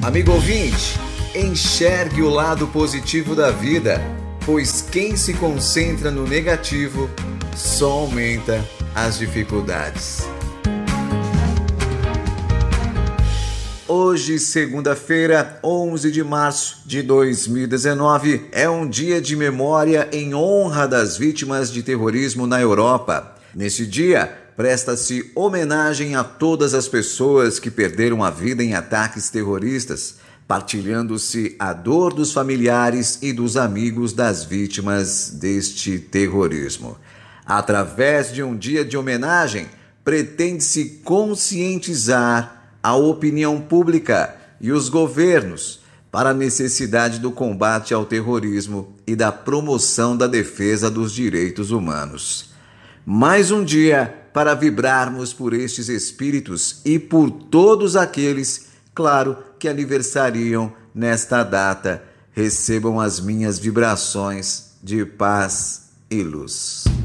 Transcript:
Amigo ouvinte, enxergue o lado positivo da vida, pois quem se concentra no negativo só aumenta as dificuldades. Hoje, segunda-feira, 11 de março de 2019, é um dia de memória em honra das vítimas de terrorismo na Europa. Nesse dia, presta-se homenagem a todas as pessoas que perderam a vida em ataques terroristas, partilhando-se a dor dos familiares e dos amigos das vítimas deste terrorismo. Através de um dia de homenagem, pretende-se conscientizar a opinião pública e os governos para a necessidade do combate ao terrorismo e da promoção da defesa dos direitos humanos. Mais um dia para vibrarmos por estes espíritos e por todos aqueles, claro, que aniversariam nesta data. Recebam as minhas vibrações de paz e luz.